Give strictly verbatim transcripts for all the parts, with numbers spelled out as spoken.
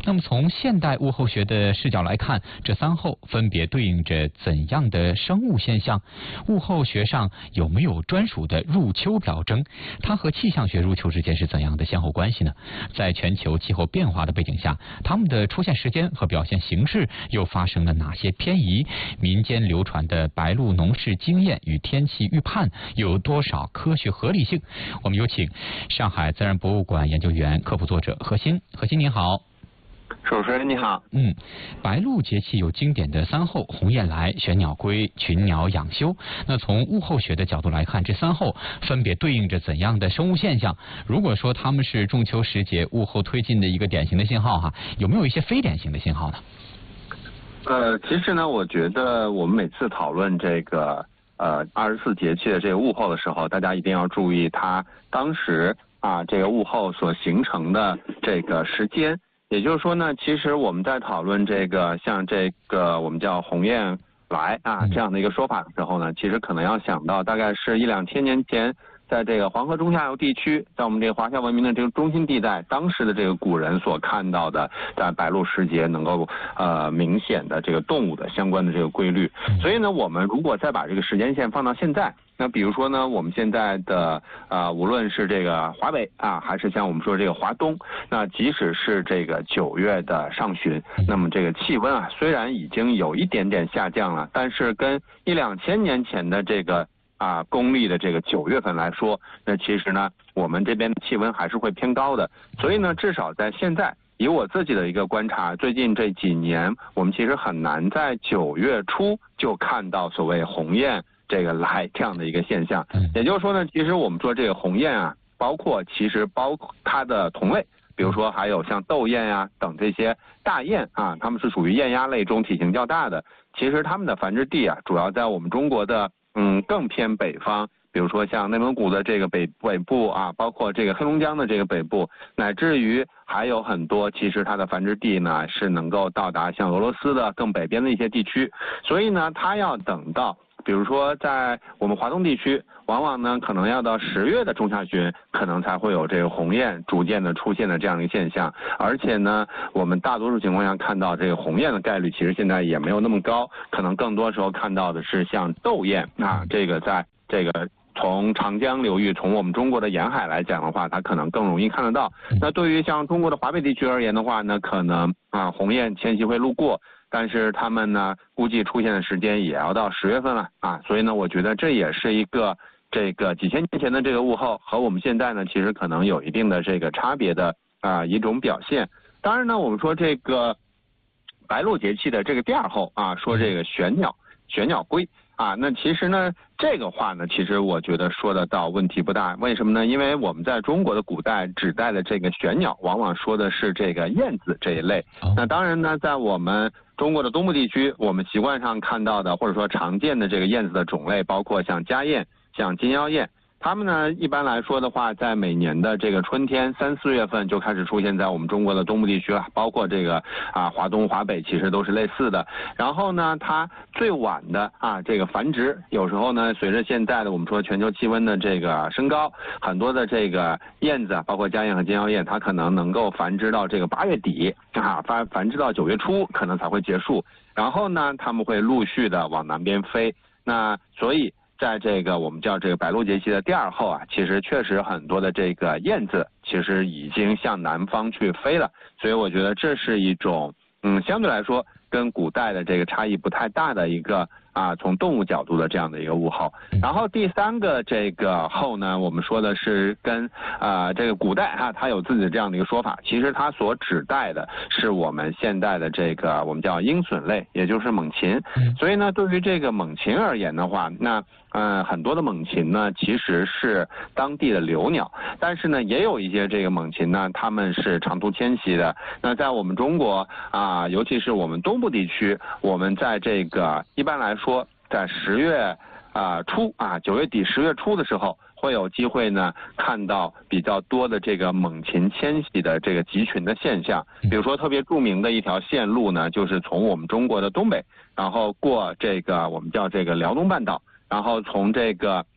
那么从现代物候学的视角来看，这三候分别对应着怎样的生物现象？物候学上有没有专属的入秋表征？它和气象学入秋之间是怎样的先后关系呢？在全球气候变化的背景下，它们的出现时间和表现形式又发生了哪些偏移？民间流传的白露农事经验与天气预判有多少科学合理性？我们有请上海自然博物馆研究员、科普作者何欣。何欣您好。 主持人你好。 嗯，白露节气有经典的三候：鸿雁来、玄鸟归、群鸟养休。那从物候学的角度来看，这三候分别对应着怎样的生物现象？如果说它们是仲秋时节物候推进的一个典型的信号哈，有没有一些非典型的信号呢？ 呃，其实呢，我觉得我们每次讨论这个呃二十四节气的这个物候的时候，大家一定要注意它当时啊这个物候所形成的这个时间。也就是说呢，其实我们在讨论这个像这个我们叫鸿雁来啊这样的一个说法的时候呢，其实可能要想到大概是一两千年前，在这个黄河中下游地区，在我们这个华夏文明的这个中心地带，当时的这个古人所看到的，在白露时节能够呃明显的这个动物的相关的这个规律。所以呢，我们如果再把这个时间线放到现在。那比如说呢，我们现在的啊、呃，无论是这个华北啊，还是像我们说这个华东，那即使是这个九月的上旬，那么这个气温啊，虽然已经有一点点下降了，但是跟一两千年前的这个啊公历的这个九月份来说，那其实呢，我们这边的气温还是会偏高的。所以呢，至少在现在，以我自己的一个观察，最近这几年，我们其实很难在九月初就看到所谓鸿雁这个来这样的一个现象。也就是说呢，其实我们说这个鸿雁啊，包括其实包括它的同类，比如说还有像斗雁啊等这些大雁啊，它们是属于雁鸭类中体型较大的。其实它们的繁殖地啊，主要在我们中国的嗯更偏北方，比如说像内蒙古的这个北北部啊，包括这个黑龙江的这个北部，乃至于还有很多其实它的繁殖地呢是能够到达像俄罗斯的更北边的一些地区。所以呢，它要等到比如说在我们华东地区，往往呢可能要到十月的中下旬，可能才会有这个鸿雁逐渐的出现的这样的一个现象。而且呢，我们大多数情况下看到这个鸿雁的概率其实现在也没有那么高，可能更多时候看到的是像斗雁啊，这个在这个从长江流域，从我们中国的沿海来讲的话，它可能更容易看得到。那对于像中国的华北地区而言的话呢，可能啊鸿雁迁徙会路过，但是他们呢，估计出现的时间也要到十月份了啊，所以呢，我觉得这也是一个这个几千年前的这个物候和我们现在呢，其实可能有一定的这个差别的啊一种表现。当然呢，我们说这个白露节气的这个第二候啊，说这个玄鸟玄鸟归啊，那其实呢，这个话呢，其实我觉得说得到问题不大。为什么呢？因为我们在中国的古代指代的这个玄鸟，往往说的是这个燕子这一类。那当然呢，在我们中国的东部地区，我们习惯上看到的或者说常见的这个燕子的种类，包括像家燕、像金腰燕。它们呢，一般来说的话，在每年的这个春天三四月份就开始出现在我们中国的东部地区了，包括这个啊华东、华北，其实都是类似的。然后呢，它最晚的啊这个繁殖，有时候呢，随着现在的我们说全球气温的这个升高，很多的这个燕子，包括家燕和金腰燕，它可能能够繁殖到这个八月底啊，繁繁殖到九月初可能才会结束。然后呢，它们会陆续的往南边飞。那所以在这个我们叫这个白露节气的第二候啊，其实确实很多的这个燕子其实已经向南方去飞了，所以我觉得这是一种嗯相对来说跟古代的这个差异不太大的一个啊从动物角度的这样的一个物候。然后第三个这个候呢，我们说的是跟啊这个古代啊它有自己的这样的一个说法，其实它所指代的是我们现代的这个我们叫鹰隼类，也就是猛禽。所以呢，对于这个猛禽而言的话，那呃，很多的猛禽呢，其实是当地的留鸟，但是呢，也有一些这个猛禽呢，它们是长途迁徙的。那在我们中国啊，尤其是我们东部地区，我们在这个一般来说，在十月啊初啊九月底十月初的时候，会有机会呢看到比较多的这个猛禽迁徙的这个集群的现象。比如说特别著名的一条线路呢，就是从我们中国的东北，然后过这个我们叫这个辽东半岛。然后从这个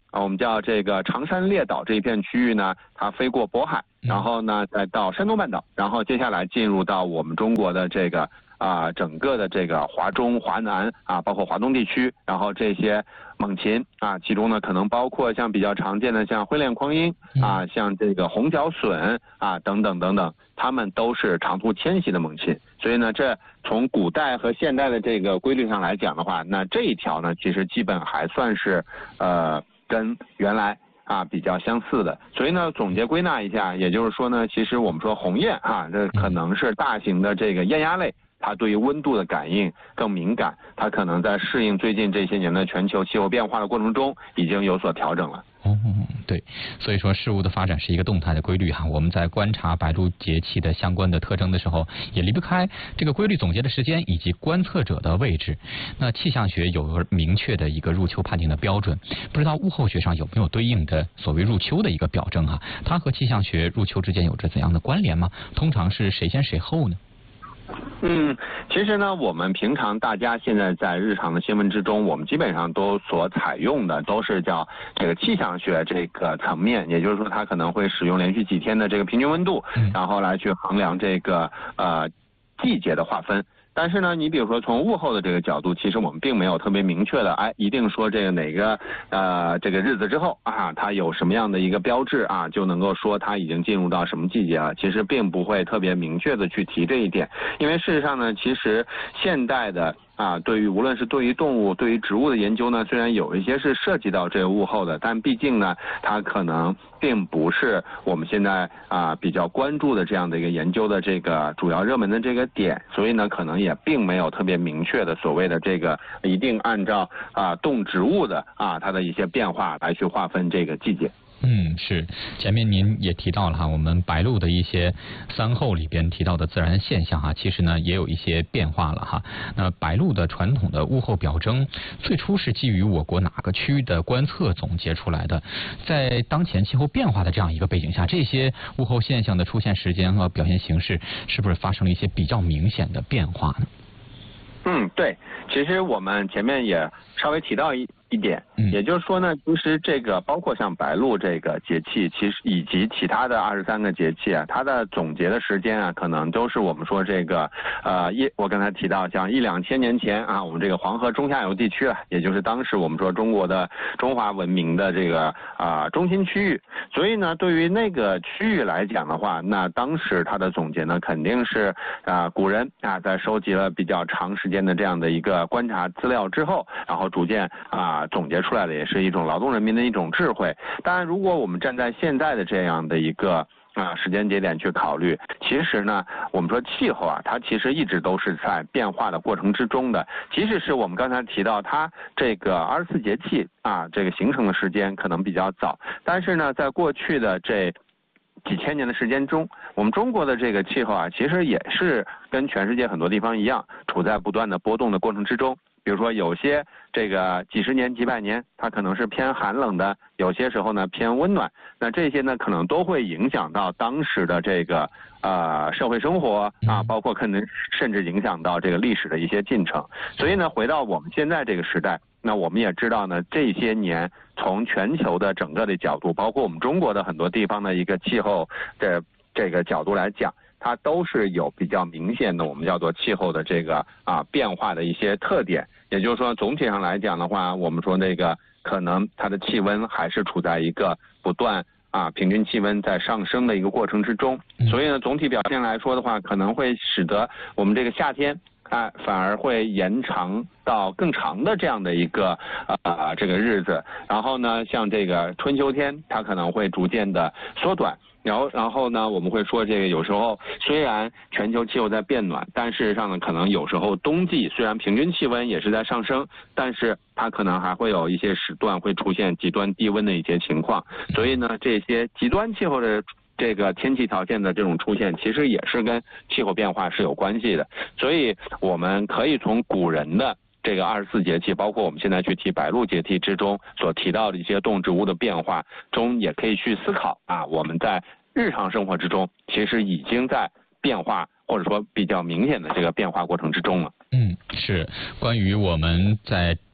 啊，我们叫这个长山列岛这一片区域呢，它飞过渤海，然后呢再到山东半岛，然后接下来进入到我们中国的这个啊整个的这个华中、华南啊，包括华东地区，然后这些猛禽啊，其中呢可能包括像比较常见的像灰脸邡鹰啊，像这个红脚隼啊等等等等，它们都是长途迁徙的猛禽。所以呢，这从古代和现代的这个规律上来讲的话，那这一条呢，其实基本还算是呃跟原来啊比较相似的。所以呢，总结归纳一下，也就是说呢，其实我们说鸿雁啊，这可能是大型的这个雁鸭类，它对于温度的感应更敏感，它可能在适应最近这些年的全球气候变化的过程中，已经有所调整了。 哦，对，所以说事物的发展是一个动态的规律哈。我们在观察白露节气的相关的特征的时候，也离不开这个规律总结的时间以及观测者的位置。那气象学有个明确的一个入秋判定的标准，不知道物候学上有没有对应的所谓入秋的一个表征哈？它和气象学入秋之间有着怎样的关联吗？通常是谁先谁后呢？ 嗯，其实呢，我们平常大家现在在日常的新闻之中，我们基本上都所采用的都是叫这个气象学这个层面，也就是说，它可能会使用连续几天的这个平均温度，然后来去衡量这个呃季节的划分。但是呢，你比如说从物候的这个角度，其实我们并没有特别明确的，哎，一定说这个哪个呃这个日子之后啊，它有什么样的一个标志啊，就能够说它已经进入到什么季节了。其实并不会特别明确的去提这一点，因为事实上呢，其实现代的啊，对于无论是对于动物、对于植物的研究呢，虽然有一些是涉及到这个物候的，但毕竟呢，它可能并不是我们现在啊比较关注的这样的一个研究的这个主要热门的这个点，所以呢，可能也并没有特别明确的所谓的这个一定按照啊动植物的啊它的一些变化来去划分这个季节。 嗯，是，前面您也提到了哈，我们白露的一些三候里边提到的自然现象哈，其实呢也有一些变化了哈。那白露的传统的物候表征，最初是基于我国哪个区域的观测总结出来的？在当前气候变化的这样一个背景下，这些物候现象的出现时间和表现形式，是不是发生了一些比较明显的变化呢？ 嗯，对，其实我们前面也稍微提到一一点，也就是说呢，其实这个包括像白露这个节气，其实以及其他的二十三个节气啊，它的总结的时间啊，可能都是我们说这个呃一，我刚才提到像一两千年前啊，我们这个黄河中下游地区啊，也就是当时我们说中国的中华文明的这个啊、呃、中心区域，所以呢，对于那个区域来讲的话，那当时它的总结呢，肯定是啊、呃、古人啊在收集了比较长时间的这样的一个观察资料之后，然后逐渐啊。总结出来的也是一种劳动人民的一种智慧。当然，如果我们站在现在的这样的一个啊时间节点去考虑，其实呢，我们说气候啊，它其实一直都是在变化的过程之中的。即使是我们刚才提到它这个二十四节气啊，这个形成的时间可能比较早，但是呢，在过去的这几千年的时间中，我们中国的这个气候啊，其实也是跟全世界很多地方一样，处在不断的波动的过程之中。比如说有些这个几十年几百年它可能是偏寒冷的，有些时候呢偏温暖，那这些呢可能都会影响到当时的这个呃社会生活啊，包括可能甚至影响到这个历史的一些进程。所以呢回到我们现在这个时代，那我们也知道呢，这些年从全球的整个的角度，包括我们中国的很多地方的一个气候的这个角度来讲，它都是有比较明显的我们叫做气候的这个啊变化的一些特点。也就是说，总体上来讲的话，我们说那个可能它的气温还是处在一个不断啊平均气温在上升的一个过程之中。所以呢，总体表现来说的话，可能会使得我们这个夏天啊反而会延长到更长的这样的一个啊这个日子。然后呢，像这个春秋天，它可能会逐渐的缩短。然后，然后呢，我们会说这个有时候虽然全球气候在变暖，但事实上呢，可能有时候冬季虽然平均气温也是在上升，但是它可能还会有一些时段会出现极端低温的一些情况。所以呢，这些极端气候的这个天气条件的这种出现，其实也是跟气候变化是有关系的。所以我们可以从古人的这个二十四节气，包括我们现在去提白露节气之中所提到的一些动植物的变化中，也可以去思考啊，我们在日常生活之中其实已经在变化，或者说比较明显的这个变化过程之中了。 嗯，是关于我们在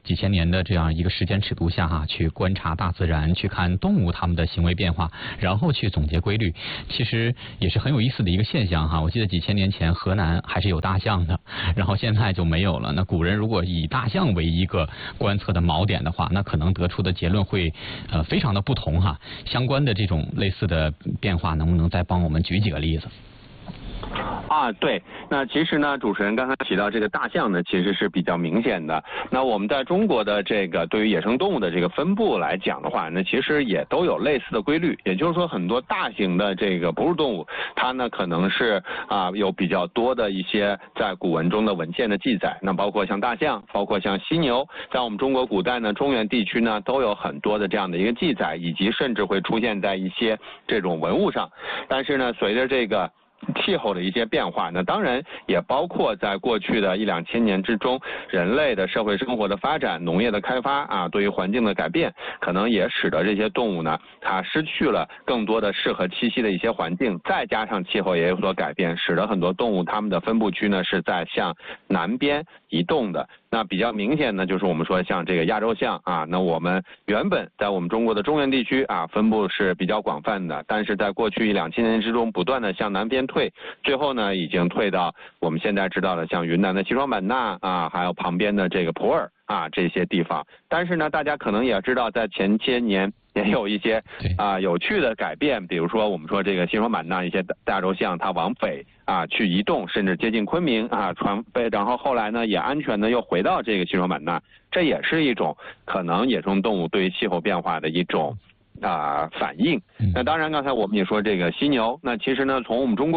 几千年的这样一个时间尺度下哈，去观察大自然，去看动物它们的行为变化，然后去总结规律，其实也是很有意思的一个现象哈。我记得几千年前河南还是有大象的，然后现在就没有了。那古人如果以大象为一个观测的锚点的话，那可能得出的结论会呃非常的不同哈。相关的这种类似的变化，能不能再帮我们举几个例子？ 啊，对，那其实呢，主持人刚才提到这个大象呢，其实是比较明显的。那我们在中国的这个对于野生动物的这个分布来讲的话，那其实也都有类似的规律。也就是说，很多大型的这个哺乳动物，它呢可能是啊有比较多的一些在古文中的文献的记载。那包括像大象，包括像犀牛，在我们中国古代呢，中原地区呢都有很多的这样的一个记载，以及甚至会出现在一些这种文物上。但是呢，随着这个气候的一些变化，那当然也包括在过去的一两千年之中，人类的社会生活的发展、农业的开发啊，对于环境的改变，可能也使得这些动物呢，它失去了更多的适合栖息的一些环境，再加上气候也有所改变，使得很多动物它们的分布区呢是在向南边移动的。那比较明显呢，就是我们说像这个亚洲象啊，那我们原本在我们中国的中原地区啊，分布是比较广泛的，但是在过去一两千年之中，不断的向南边退，最后呢，已经退到我们现在知道的像云南的西双版纳啊，还有旁边的这个普洱啊这些地方。但是呢，大家可能也知道，在前些年也有一些啊有趣的改变，比如说我们说这个西双版纳一些大洲象，它往北啊去移动，甚至接近昆明啊传飞，然后后来呢也安全的又回到这个西双版纳，这也是一种可能野生动物对于气候变化的一种啊反应。那当然，刚才我们也说这个犀牛，那其实呢从我们中国